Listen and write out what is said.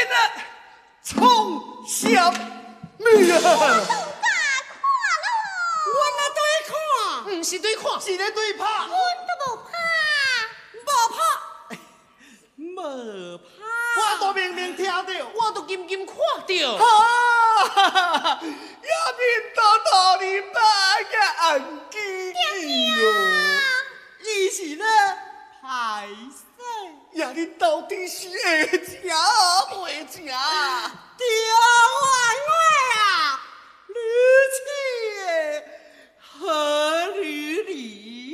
啊，从小女啊！ 我那对看， 不是对看， 是咧对拍， 阮都无怕， 无拍，我都明明听到， 我都金金看到。 啊！也面到大你爸个红机哟，伊是咧歹势，呀，你到底是会听